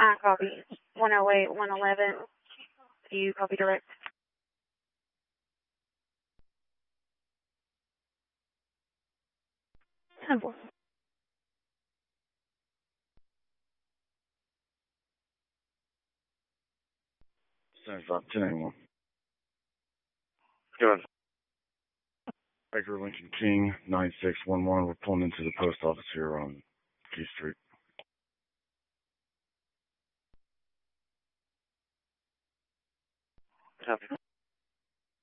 Copy. 108, 111. Do you copy direct? Simple. 75, 1081. Go ahead. Edgar Lincoln King, 9611. We're pulling into the post office here on Key Street. Copy.